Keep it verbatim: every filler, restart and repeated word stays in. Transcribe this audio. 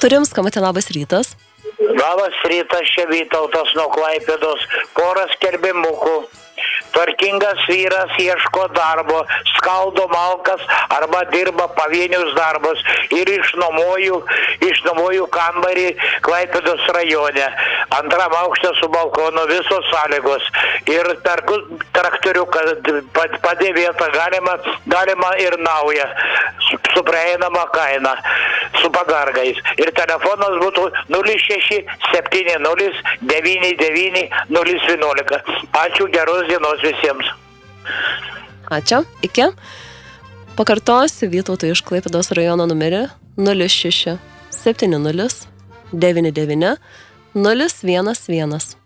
Turim skambutį, labas rytas. Labas rytas, čia Vytautas nuo Klaipėdos, porą skelbimukų. Tvarkingas vyras ieško darbo, skaldo malkas arba dirba pavienius darbus ir išnuomoju, išnuomoju kambarį Klaipėdos rajone. Antram aukšte su balkonu visos sąlygos. Ir perku traktorių, kad padėvėta galima, galima ir nauja, su, su prieinama kaina, su pagargais. Ir telefonas būtų nulis šeši septyni nulis devyni devyni nulis vienuolika. Ačiū, geros dienos visiems. Ačiū, iki. Pakartosiu Vytauto iš Klaipėdos rajono numerį nulis šeši septyni nulis devyni devyni nulis vienas vienas.